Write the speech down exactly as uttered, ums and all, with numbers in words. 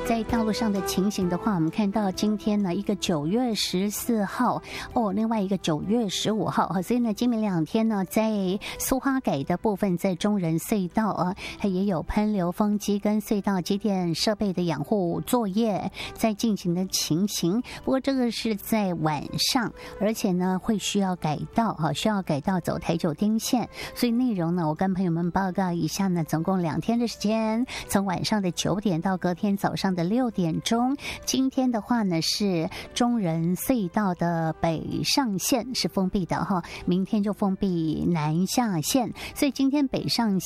在道路上的情形的话，我们看到今天呢，一个九月十四号哦，另外一个九月十五号哈，所以呢，今明两天呢，在苏花改的部分，在中仁隧道啊，它也有喷流风机跟隧道机电设备的养护作业在进行的情形。不过这个是在晚上，而且呢，会需要改道哈，需要改道走台九丁线，所以内容呢，我跟朋友们报告一下呢，总共两天的时间，从晚上的九点到隔天早上的六点钟。今天的话呢，是中仁隧道的北上线是封闭的哈，明天就封闭南下线，所以今天北上线